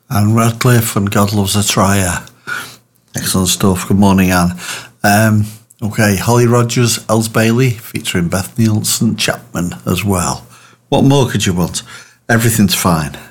Anne Radcliffe and God Loves a Trier. Excellent stuff. Good morning, Anne. Okay, Holly Rogers, Els Bailey, featuring Beth Nielsen Chapman as well. What more could you want? Everything's fine.